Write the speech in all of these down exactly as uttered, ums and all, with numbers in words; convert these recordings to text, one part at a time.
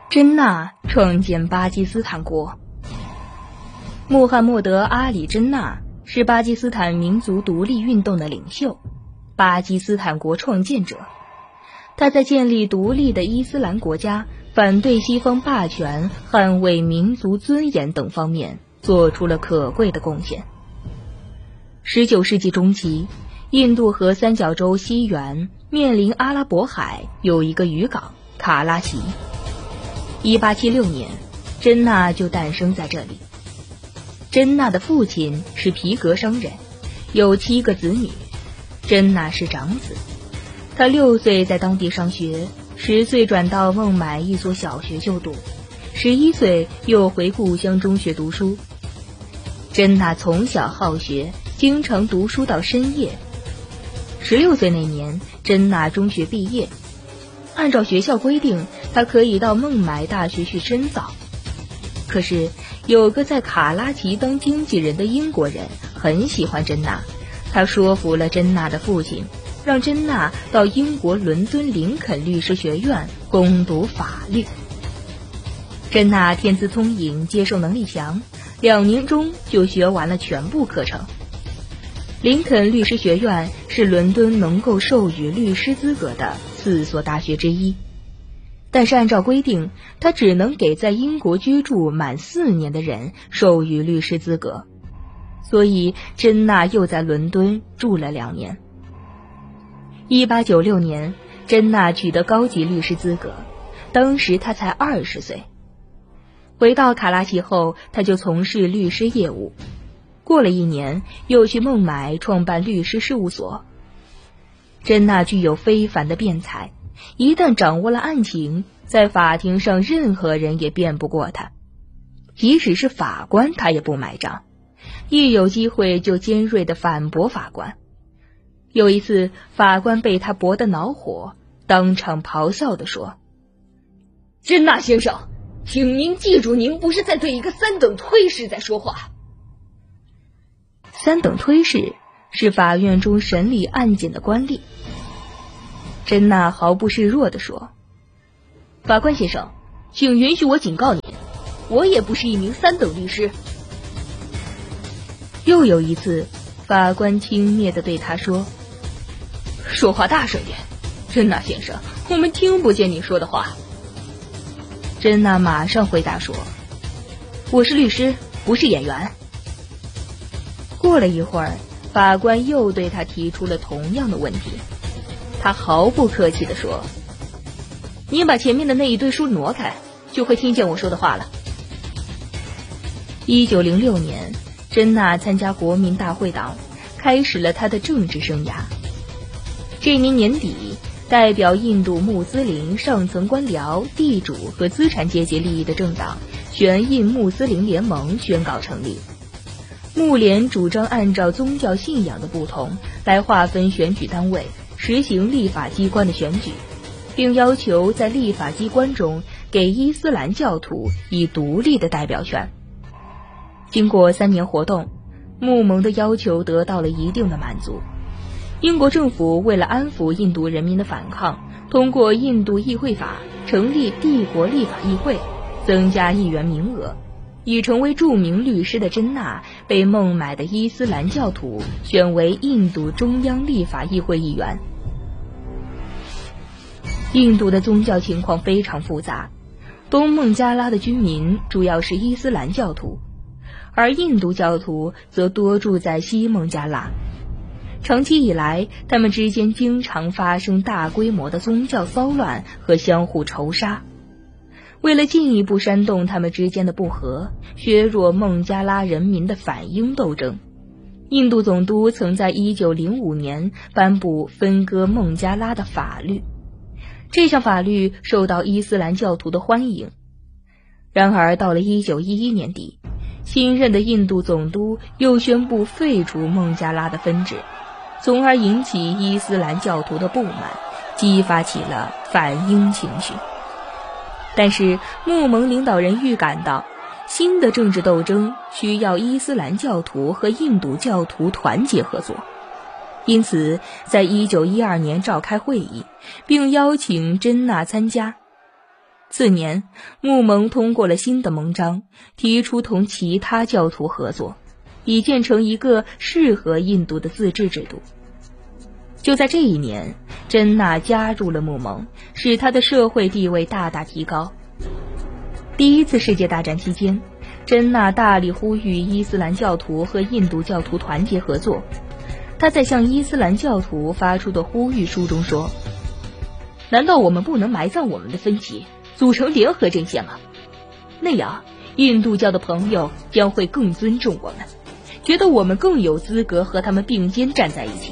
真纳创建巴基斯坦国。穆罕默德·阿里·真纳是巴基斯坦民族独立运动的领袖，巴基斯坦国创建者。他在建立独立的伊斯兰国家、反对西方霸权、捍卫民族尊严等方面做出了可贵的贡献。十九世纪中期，印度和三角洲西缘面临阿拉伯海，有一个渔港卡拉奇。一八七六年，真纳就诞生在这里。真纳的父亲是皮革商人，有七个子女，真纳是长子。他六岁在当地上学，十岁转到孟买一所小学就读，十一岁又回故乡中学读书。真纳从小好学，经常读书到深夜。十六岁那年，真纳中学毕业，按照学校规定，他可以到孟买大学去深造。可是有个在卡拉奇当经纪人的英国人很喜欢真纳，他说服了真纳的父亲，让真纳到英国伦敦林肯律师学院攻读法律。真纳天资聪颖，接受能力强，两年中就学完了全部课程。林肯律师学院是伦敦能够授予律师资格的四所大学之一，但是按照规定，他只能给在英国居住满四年的人授予律师资格，所以真纳又在伦敦住了两年。一八九六年，真纳取得高级律师资格，当时他才二十岁。回到卡拉奇后，他就从事律师业务。过了一年，又去孟买创办律师事务所。真纳具有非凡的辩才，一旦掌握了案情，在法庭上任何人也辩不过他，即使是法官他也不买账，一有机会就尖锐地反驳法官。有一次，法官被他驳得恼火，当场咆哮地说：“ 真纳先生，请您记住，您不是在对一个三等推事在说话。” 三等推事是法院中审理案件的官吏。真纳毫不示弱地说：“法官先生，请允许我警告您，我也不是一名三等律师。”又有一次，法官轻蔑地对他说：“说话大声点，真纳先生，我们听不见你说的话。”真纳马上回答说：“我是律师，不是演员。”过了一会儿，法官又对他提出了同样的问题，他毫不客气地说：“您把前面的那一堆书挪开，就会听见我说的话了。”一九零六年，真纳参加国民大会党，开始了他的政治生涯。这年年底，代表印度穆斯林上层官僚、地主和资产阶级利益的政党全印穆斯林联盟宣告成立。穆联主张按照宗教信仰的不同来划分选举单位，实行立法机关的选举，并要求在立法机关中给伊斯兰教徒以独立的代表权。经过三年活动，穆盟的要求得到了一定的满足。英国政府为了安抚印度人民的反抗，通过印度议会法成立帝国立法议会，增加议员名额。已成为著名律师的真纳被孟买的伊斯兰教徒选为印度中央立法议会议员。印度的宗教情况非常复杂，东孟加拉的居民主要是伊斯兰教徒，而印度教徒则多住在西孟加拉。长期以来，他们之间经常发生大规模的宗教骚乱和相互仇杀。为了进一步煽动他们之间的不和，削弱孟加拉人民的反英斗争，印度总督曾在一九零五年颁布分割孟加拉的法律。这项法律受到伊斯兰教徒的欢迎。然而到了一九一一年底，新任的印度总督又宣布废除孟加拉的分治，从而引起伊斯兰教徒的不满，激发起了反英情绪。但是穆盟领导人预感到，新的政治斗争需要伊斯兰教徒和印度教徒团结合作，因此在一九一二年召开会议，并邀请真纳参加。 次年，穆盟通过了新的盟章，提出同其他教徒合作，以建成一个适合印度的自治制度。就在这一年，真纳加入了穆盟，使他的社会地位大大提高。第一次世界大战期间，真纳大力呼吁伊斯兰教徒和印度教徒团结合作。他在向伊斯兰教徒发出的呼吁书中说：难道我们不能埋葬我们的分歧，组成联合阵线吗？那样，印度教的朋友将会更尊重我们，觉得我们更有资格和他们并肩站在一起。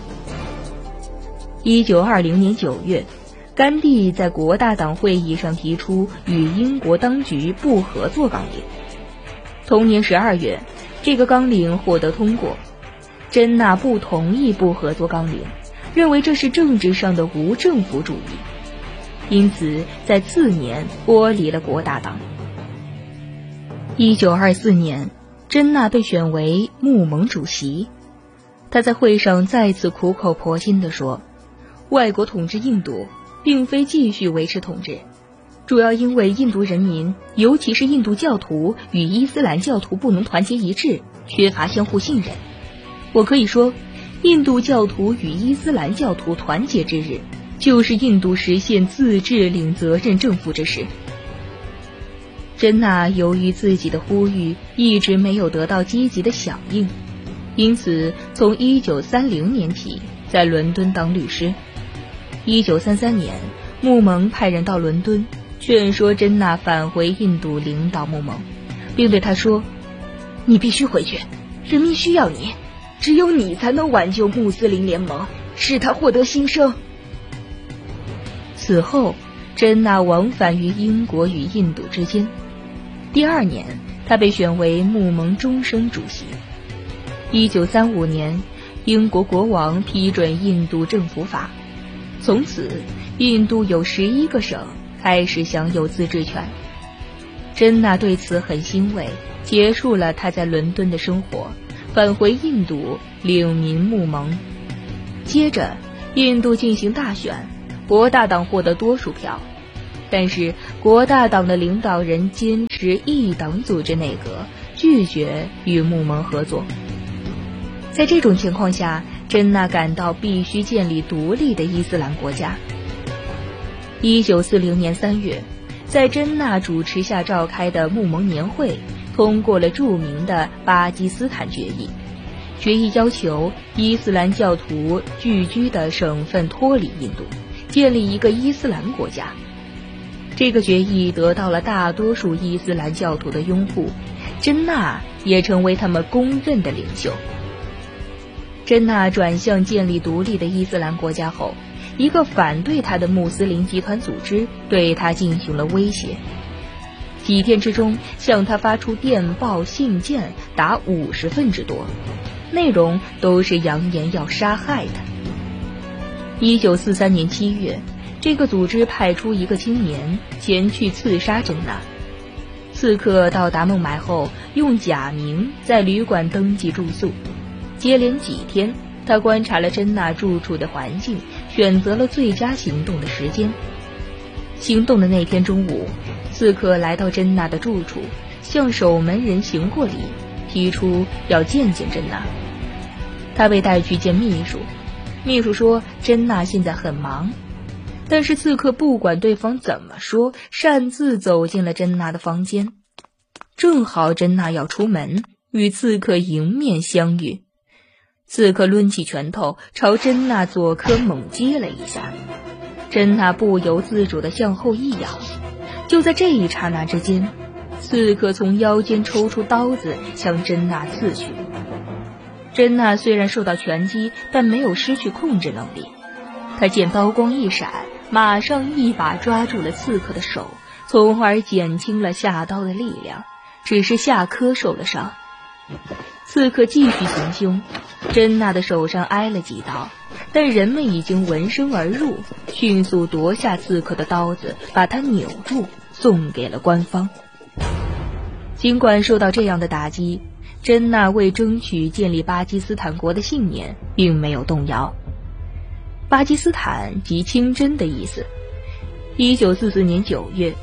一九二零年九月，甘地在国大党会议上提出与英国当局不合作纲领。同年十二月，这个纲领获得通过。真纳不同意不合作纲领，认为这是政治上的无政府主义，因此在次年脱离了国大党。一九二四年，真纳被选为穆盟主席。他在会上再次苦口婆心地说，外国统治印度并非继续维持统治，主要因为印度人民，尤其是印度教徒与伊斯兰教徒不能团结一致，缺乏相互信任。我可以说，印度教徒与伊斯兰教徒团结之日，就是印度实现自治领责任政府之时。真纳由于自己的呼吁一直没有得到积极的响应，因此从一九三零年起在伦敦当律师。一九三三年，穆盟派人到伦敦劝说真纳返回印度领导穆盟，并对他说：你必须回去，人民需要你，只有你才能挽救穆斯林联盟，使他获得新生。此后，真纳往返于英国与印度之间。第二年，他被选为穆盟终身主席。一九三五年，英国国王批准印度政府法，从此印度有十一个省开始享有自治权。真纳对此很欣慰，结束了他在伦敦的生活，返回印度领民穆盟。接着，印度进行大选，国大党获得多数票，但是国大党的领导人坚持一党组织内阁，拒绝与穆盟合作。在这种情况下，真纳感到必须建立独立的伊斯兰国家。一九四零年三月，在真纳主持下召开的穆盟年会通过了著名的巴基斯坦决议。决议要求伊斯兰教徒聚居的省份脱离印度，建立一个伊斯兰国家。这个决议得到了大多数伊斯兰教徒的拥护，真纳也成为他们公认的领袖。真纳转向建立独立的伊斯兰国家后，一个反对他的穆斯林集团组织对他进行了威胁，几天之中向他发出电报信件达五十份之多，内容都是扬言要杀害他。一九四三年七月，这个组织派出一个青年前去刺杀真纳。刺客到达孟买后，用假名在旅馆登记住宿。接连几天，他观察了真纳住处的环境，选择了最佳行动的时间。行动的那天中午，刺客来到真纳的住处，向守门人行过礼，提出要见见真纳。他被带去见秘书，秘书说真纳现在很忙，但是刺客不管对方怎么说，擅自走进了真纳的房间。正好真纳要出门，与刺客迎面相遇。刺客抡起拳头朝真纳左颌猛击了一下，真纳不由自主地向后一仰。就在这一刹那之间，刺客从腰间抽出刀子向真纳刺去。真纳虽然受到拳击，但没有失去控制能力。他见刀光一闪，马上一把抓住了刺客的手，从而减轻了下刀的力量，只是下颌受了伤。刺客继续行凶，真纳的手上挨了几刀，但人们已经闻声而入，迅速夺下刺客的刀子，把他扭住，送给了官方。尽管受到这样的打击，真纳为争取建立巴基斯坦国的信念并没有动摇。巴基斯坦即清真的意思。一九四四年九月，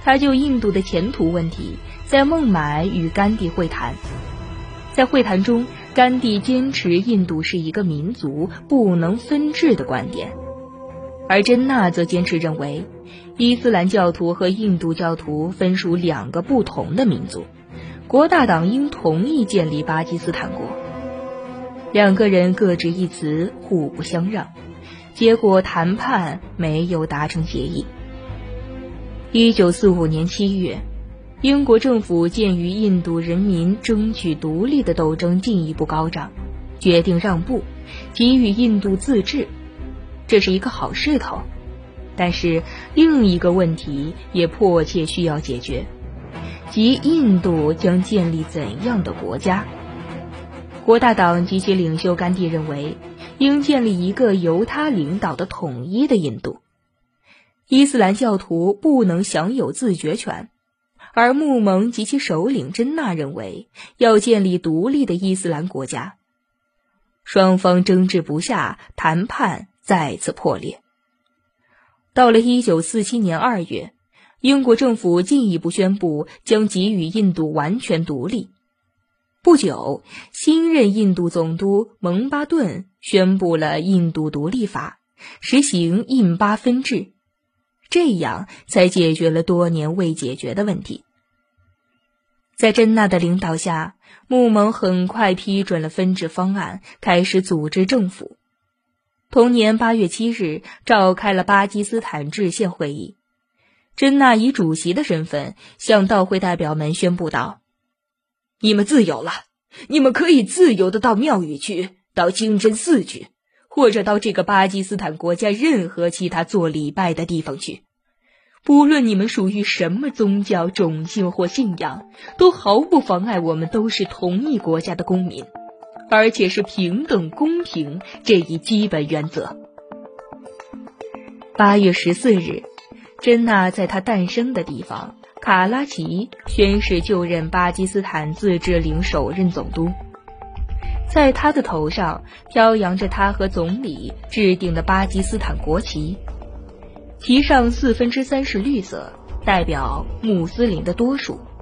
他就印度的前途问题在孟买与甘地会谈。在会谈中，甘地坚持印度是一个民族，不能分治的观点，而真纳则坚持认为伊斯兰教徒和印度教徒分属两个不同的民族，国大党应同意建立巴基斯坦国。两个人各执一词，互不相让，结果谈判没有达成协议。一九四五年七月，英国政府鉴于印度人民争取独立的斗争进一步高涨，决定让步，给予印度自治。这是一个好势头，但是另一个问题也迫切需要解决，即印度将建立怎样的国家。国大党及其领袖甘地认为，应建立一个由他领导的统一的印度。伊斯兰教徒不能享有自决权，而穆蒙及其首领真纳认为要建立独立的伊斯兰国家。双方争执不下，谈判再次破裂。到了一九四七年二月，英国政府进一步宣布将给予印度完全独立。不久，新任印度总督蒙巴顿宣布了印度独立法，实行印巴分治，这样才解决了多年未解决的问题。在真纳的领导下，穆蒙很快批准了分治方案，开始组织政府。同年八月七日，召开了巴基斯坦制宪会议。真纳以主席的身份向到会代表们宣布道：你们自由了，你们可以自由地到庙宇去，到清真寺去，或者到这个巴基斯坦国家任何其他做礼拜的地方去。不论你们属于什么宗教、种姓或信仰，都毫不妨碍我们都是同一国家的公民，而且是平等公平这一基本原则。八月十四日，真纳在他诞生的地方卡拉奇宣誓就任巴基斯坦自治领首任总督，在他的头上飘扬着他和总理制定的巴基斯坦国旗，旗上四分之三是绿色，代表穆斯林的多数。